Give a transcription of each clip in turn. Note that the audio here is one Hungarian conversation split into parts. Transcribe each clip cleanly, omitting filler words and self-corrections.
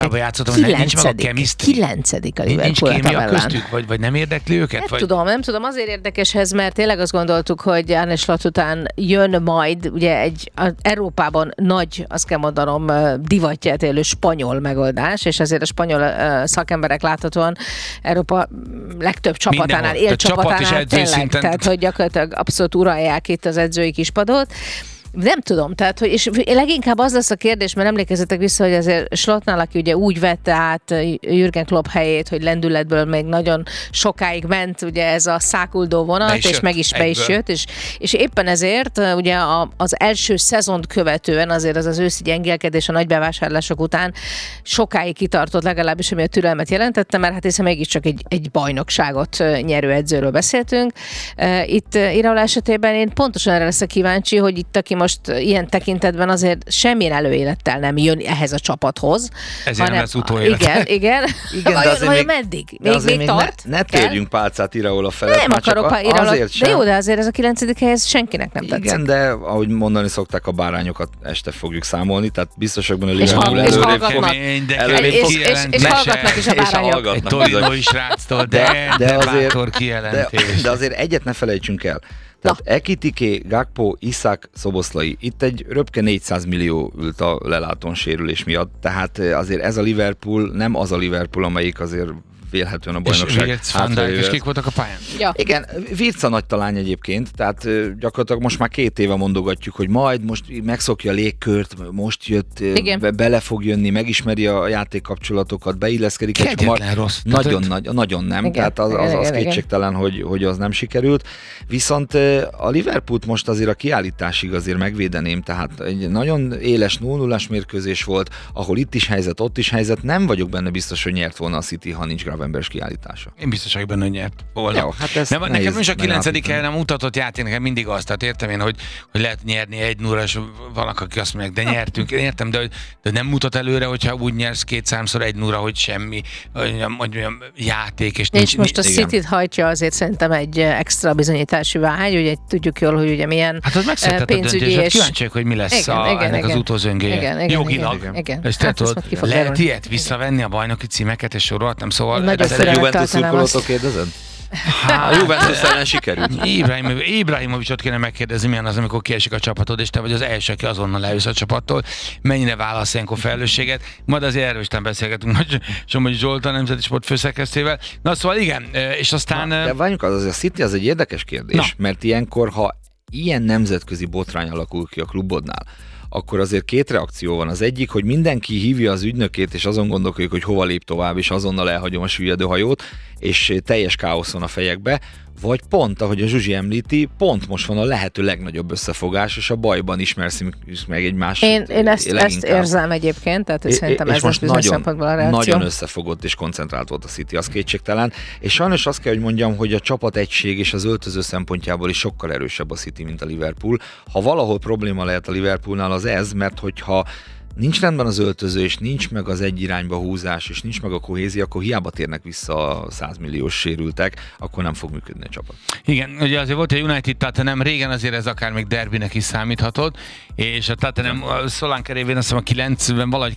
játszottam, hogy nincs maga chemistry. 9. a Liverpool nincs kémia köztük, vagy nem érdekli őket? Nem tudom, azért érdekes ez, mert tényleg azt gondoltuk, hogy Arne Slot után jön majd, ugye Európában nagy, azt kell mondanom, divatját élő spanyol megoldás, és azért a spanyol szakemberek láthatóan Európa legtöbb csapatánál, élcsapatánál tényleg, tehát hogy gyakorlatilag abszolút uralják itt az edzői kispadot. Nem tudom, tehát, hogy, és leginkább az lesz a kérdés, mert emlékezzetek vissza, hogy azért Slottnál, aki ugye úgy vette át Jürgen Klopp helyét, hogy lendületből még nagyon sokáig ment ugye ez a száguldó vonat, és meg is be is jött, és éppen ezért ugye az első szezont követően azért az őszi gyengélkedés a nagy bevásárlások után sokáig kitartott, legalábbis ami a türelmet jelentette, mert hát hiszen mégiscsak egy bajnokságot nyerő edzőről beszéltünk. Itt Iraola esetében én pontosan erre leszek kíváncsi, hogy itt aki most ilyen tekintetben azért semmilyen előélettel nem jön ehhez a csapathoz. Ezért nem lesz utóélet. Igen. Vajon meddig? Még tart? Ne térjünk pálcát Iraola felett. Nem akarok Iraola. De jó, de azért ez a 9. helyez senkinek nem tetszik. Igen, de ahogy mondani szokták, a bárányokat este fogjuk számolni, tehát biztosak benne, hogy Liverpool és hallgatnak is a bárányok. Egy Torino is ráctól, de bátor kijelentés. De azért egyet ne felejtsünk el. Tehát Ekitike, Gakpo, Isak, Szoboszlai. Itt egy röpke 400 millió ült a lelátón sérülés miatt. Tehát azért ez a Liverpool nem az a Liverpool, amelyik azért vélhetően a bajnokság hátralévő. És kik voltak a pályán? Ja. Igen, Virca nagy talány egyébként, tehát gyakorlatilag most már 2 éve mondogatjuk, hogy majd most megszokja a légkört, most jött, bele fog jönni, megismeri a játékkapcsolatokat, beilleszkedik. Kegyetlen rossz. Nagyon nem, igen, tehát az kétségtelen, hogy az nem sikerült. Viszont a Liverpoolt most azért a kiállításig azért megvédeném, tehát egy nagyon éles 0-0-as mérkőzés volt, ahol itt is helyzet, ott is helyzet, nem vagyok benne biztos, hogy nyert volna a City, ha nincs Gravenberch kiállítása. Én biztos vagyok benne, hogy nyert volna. Jó, hát nekem is a 9. helyen nem mutatott játék, nekem mindig az, tehát értem én, hogy lehet nyerni 1-0-ra, és vannak, akik azt mondják, de nyertünk, értem, de nem mutat előre, hogyha úgy nyersz 2-3-szor 1-0-ra, hogy semmi olyan játék, és nincs. És most a City-t hajtja azért szerintem egy extra bizonyítási vágy, ugye tudjuk jól, hogy ugye milyen pénzügyi és... Kíváncsiak, hogy mi lesz ennek az utózöngéje. Jogilag. Lehet ilyet visszavenni a bajnoki címeket és sorolhatnám, szóval... Ezt a Juventus szurkolótól kérdezed? A Juventus ellen sikerült. Ibrahimovicsot kéne megkérdezni, milyen az, amikor kiesik a csapatod, és te vagy az első, aki azonnal leülsz a csapattól. Mennyire válasz ilyenkor felelősséget? Majd azért erről is beszélgetünk Somogyi Zsolt, a Nemzeti Sport főszerkesztővel. Na szóval igen, és aztán... De várjunk, az a City az egy érdekes kérdés, mert ilyenkor, ha ilyen nemzetközi botrány alakul ki a klubodnál, akkor azért 2 reakció van. Az egyik, hogy mindenki hívja az ügynökét, és azon gondolkodik, hogy hova lép tovább, és azonnal elhagyom a süllyedő hajót, és teljes káosz van a fejekbe, vagy pont, ahogy a Zsuzsi említi, pont most van a lehető legnagyobb összefogás, és a bajban ismersz meg egymást. Én ezt érzem egyébként, tehát szerintem ez most bizonyos szempontból a reakció. Nagyon összefogott és koncentrált volt a City, az kétségtelen, és sajnos azt kell, hogy mondjam, hogy a csapategység és az öltöző szempontjából is sokkal erősebb a City, mint a Liverpool. Ha valahol probléma lehet a Liverpoolnál, az ez, mert hogyha nincs rendben az öltöző, és nincs meg az egy irányba húzás, és nincs meg a kohézió, akkor hiába térnek vissza a 100 milliós sérültek, akkor nem fog működni a csapat. Igen, ugye azért volt a United Tottenham, régen azért ez akár még derbinek is számíthatott, és a Tottenham Solanke révén azt hiszem valahogy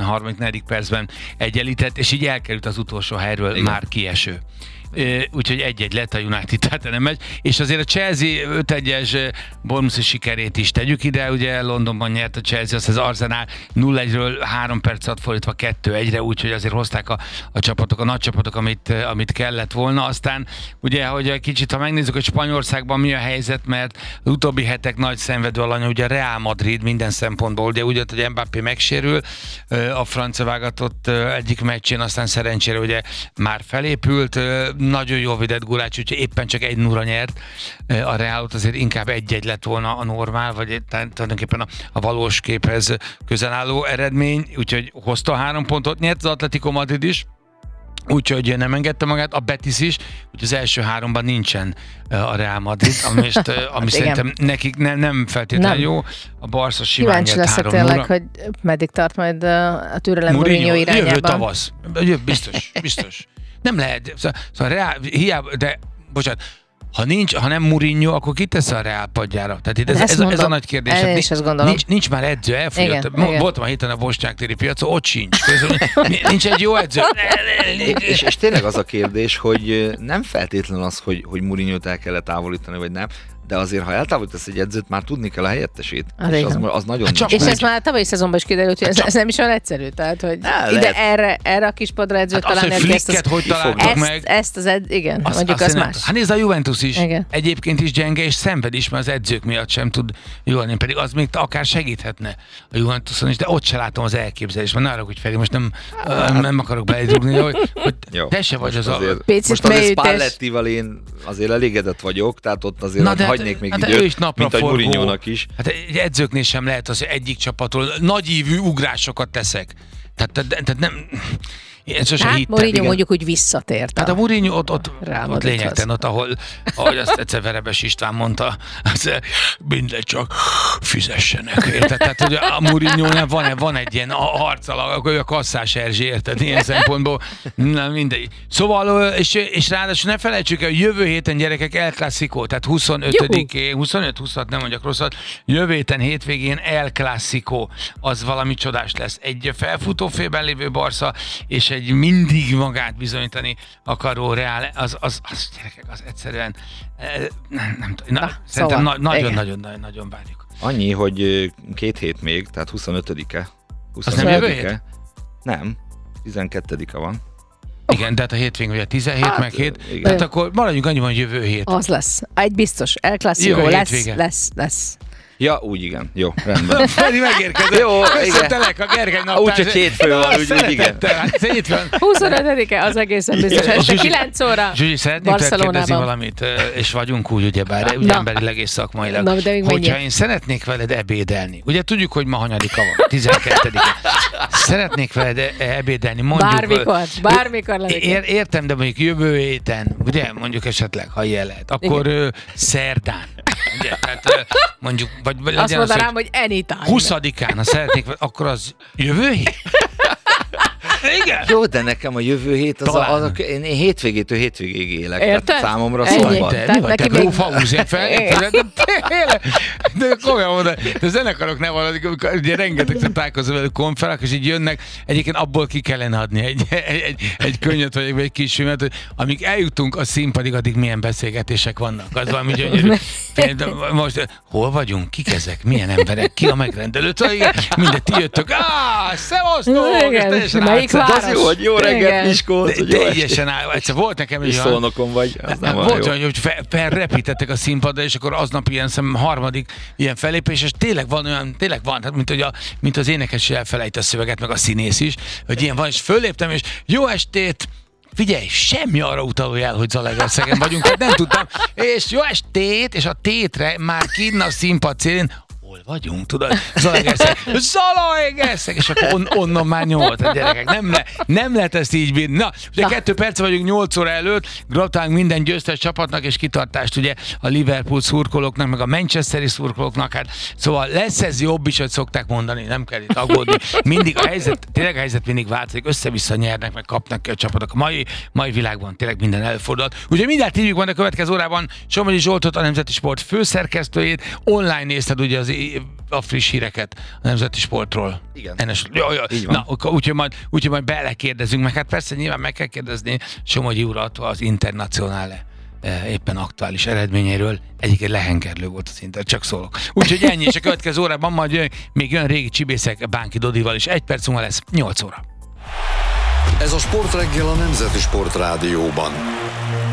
93. percben egyenlített, és így elkerült az utolsó helyről. Igen. Már kieső. Úgyhogy 1-1 lett a United Tottenham megy, és azért a Chelsea 5-1-es Bournemouth sikerét is tegyük ide, ugye Londonban nyert a Chelsea, az Arsenal 0-1-ről 3 perc alatt fordítva 2-1-re, úgyhogy azért hozták a csapatok, a nagy csapatok, amit kellett volna. Aztán ugye, hogy egy kicsit, ha megnézzük, hogy Spanyolországban mi a helyzet, mert az utóbbi hetek nagy szenvedő alanya, ugye Real Madrid minden szempontból, ugye úgy, hogy Mbappé megsérül, a francia válogatott egyik meccsén, aztán szerencsére ugye már felépült, nagyon jól védett Gulács, úgyhogy éppen csak 1-0-ra nyert a Realot, azért inkább 1-1 lett volna a normál, vagy tulajdonképpen a valós képhez közel álló eredmény, úgyhogy hozta a 3 pontot, nyert az Atletico Madrid is, úgyhogy nem engedte magát, a Betis is, úgyhogy az első 3-ban nincsen a Real Madrid, ami szerintem nekik nem feltétlenül jó. A Barca simán nyert 3-0-ra. Kíváncsi leszek tényleg, hogy meddig tart majd a türelem Mourinho irányában. Jövő tavasz. Biztos. Nem lehet. Szóval hiába, de bocsánat, ha nem Mourinho, akkor ki tesz a Real padjára? Tehát ez a nagy kérdés. Nincs már edző, elfogyott. Igen. Voltam a héten a Bosnyák téri piacon, ott sincs. Nincs egy jó edző. És tényleg az a kérdés, hogy nem feltétlen az, hogy Mourinho-t el kellett távolítani, vagy nem, de azért, ha eltávolítasz egy edzőt, már tudni kell a helyettesét. És az nagyon és ez már tavalyi szezonban is kiderült, hogy ez nem is olyan egyszerű. Tehát, hogy ide erre a kispadra edzőt találni. Az, hogy Flicket hogy találtak meg. Igen, mondjuk az más. Hát nézd, a Juventus is. Igen. Egyébként is gyenge, és szenved is, mert az edzők miatt sem tud jól lenni. Pedig az még akár segíthetne a Juventuson is, de ott se látom az elképzelést. Mert arra, hogy Feri, most nem akarok beledugni, hogy te se vagy az a... Most azért Spallettival én azért elégedett vagyok, tehát ott azért hagynék még időt, mint a Mourinho-nak is. Hát egy edzőknél sem lehet az, hogy egyik csapatról nagyívű ugrásokat teszek. Tehát nem... Hát Mourinho mondjuk úgy visszatért. Hát a Mourinho ott lényegtelen, ahogy azt egyszer Verebes István mondta, mindegy, csak fizessenek, érted? Tehát, hogy a Mourinho-nál van egy ilyen harccal, a kasszás Erzsé, érted? Ilyen szempontból, mindegy. Szóval, és ráadásul ne felejtsük el, hogy jövő héten gyerekek El Clásico, tehát 25-én, 25-26, nem mondjak rosszat, jövő héten hétvégén El Clásico, az valami csodás lesz. Egy felfutófélben lévő Barca, és egy mindig magát bizonyítani akaró Real, az gyerekek, az egyszerűen nem tudom, szerintem nagyon várjuk. Annyi, hogy 2 hét még, tehát 25-e. Az nem jövő hét? Nem, 12-e van. Igen, tehát a hétvégén vagy a 17 meg 7, tehát akkor maradjunk annyiban, hogy jövő hét. Az lesz. Egy biztos. El Clásico lesz. Ja, úgy igen. Jó, rendben. Feri megérkezett. Jó, köszöntelek a Gergely naptár. Úgyhogy hétfő van, úgy igen. 25-e az egészen biztos. Este 9 óra Zsuzsi, szeretnék kérdezni valamit, és vagyunk úgy, ugyebár, emberileg és szakmailag, hogyha én szeretnék veled ebédelni. Ugye tudjuk, hogy ma hanyadika van, 12-e. Szeretnék veled ebédelni, mondjuk. Bármikor lennék. Értem, de mondjuk jövő héten, ugye, mondjuk esetleg, ha ilyen lehet, akkor szerdán. Ugye, tehát mondjuk, vagy azt mondanám, hogy anytime. 20-án, ha szeretnék, akkor az jövő hét? Igen. Jó, de nekem a jövő hét én hétvégétől hétvégéig élek. Érted? Tehát számomra szombat. Mi vagy, te grófahúzért fel? De komolyan mondani, de zenekarok nem van, ugye rengeteg találkozom velük konferák, és így jönnek, egyébként abból ki kellene adni egy könnyet, vagy egy kis filmet, hogy amíg eljutunk a színpadig, addig milyen beszélgetések vannak. Az valami gyönyörű. Most hol vagyunk? Kik ezek? Milyen emberek? Ki a megrendelő? Mindegy, ti jöttök. Szevasztok! Jó reggelt, Miskolc. Teljesen áll. Egyszer volt nekem egy Szolnokon vagy. Volt olyan, hogy felrepítettek a színpadra, és akkor aznap ilyen harmadik ilyen fellépés, és tényleg van, tehát mint az énekes elfelejt a szöveget, meg a színész is, hogy ilyen van, és fölléptem, és jó estét! Figyelj, semmi arra utaló jel, hogy Zalaegerszegen vagyunk, tehát nem tudtam, és jó estét, és a tétre már kinn a színpad célén, hol vagyunk, tudod? Zalaegerszeg! És akkor onnan már nyomolt a gyerekek. Nem lehet ezt így bírni. Na, ugye 2 perc vagyunk 8 óra előtt, gratulálunk minden győztes csapatnak és kitartást ugye a Liverpool szurkolóknak, meg a Manchesteri szurkolóknak. Hát, szóval lesz ez jobb is, hogy szokták mondani, nem kell itt aggódni. Mindig a helyzet mindig változik, össze-vissza nyernek, meg kapnak ki a csapatok. A mai világban tényleg minden elfordult. Úgyhogy mindjárt hívjuk majd a következő órában Somogyi Zsoltot, a Nemzeti Sport főszerkesztőjét. Online nézted ugye a friss híreket a Nemzeti Sportról. Igen. Na, úgyhogy majd belekérdezünk, meg hát persze nyilván meg kell kérdezni Somogyi urat az Internacionale éppen aktuális eredményéről. Egyébként lehengerlő volt az Inter, csak szólok. Úgyhogy ennyi, és a következő órában majd még jön régi csibészek Bánki Dodival is. 1 perc múlva lesz 8 óra. Ez a Sportreggel a Nemzeti Sport Rádióban.